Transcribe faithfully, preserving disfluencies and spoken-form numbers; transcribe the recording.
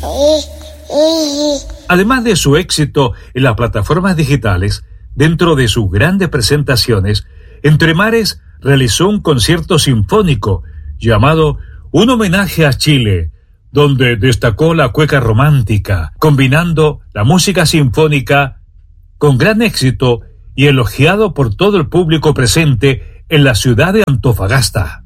Además de su éxito en las plataformas digitales, dentro de sus grandes presentaciones, Entre Mares realizó un concierto sinfónico llamado Un homenaje a Chile, donde destacó la cueca romántica, combinando la música sinfónica con gran éxito y elogiado por todo el público presente en la ciudad de Antofagasta.